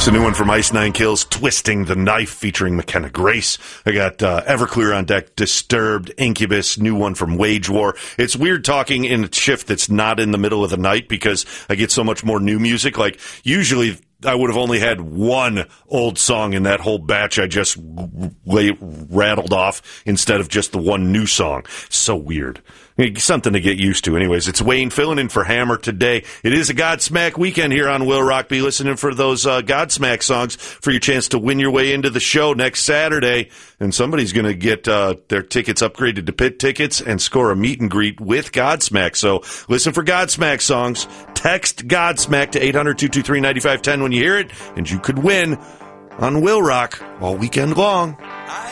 It's a new one from Ice Nine Kills, Twisting the Knife, featuring McKenna Grace. I got Everclear on deck, Disturbed, Incubus, new one from Wage War. It's weird talking in a shift that's not in the middle of the night because I get so much more new music. Like, usually I would have only had one old song in that whole batch I just rattled off instead of just the one new song. So weird. Something to get used to. Anyways, it's Wayne filling in for Hammer today. It is a Godsmack weekend here on Will Rock. Be listening for those Godsmack songs for your chance to win your way into the show next Saturday. And somebody's going to get their tickets upgraded to pit tickets and score a meet and greet with Godsmack. So listen for Godsmack songs. Text Godsmack to 800-223-9510 when you hear it, and you could win on Will Rock all weekend long.